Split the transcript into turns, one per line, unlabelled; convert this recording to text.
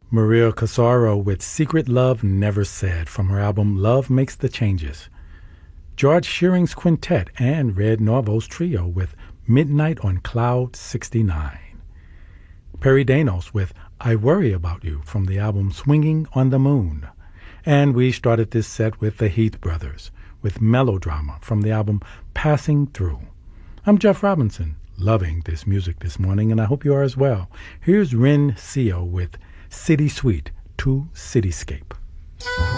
Maria Casaro with Secret Love Never Said from her album Love Makes the Changes. George Shearing's Quintet and Red Norvo's Trio with Midnight on Cloud 69. Perry Danos with I Worry About You from the album Swinging on the Moon. And we started this set with the Heath Brothers with Melodrama from the album Passing Through. I'm Jeff Robinson, loving this music this morning, and I hope you are as well. Here's Ren Sio with City Suite to Cityscape.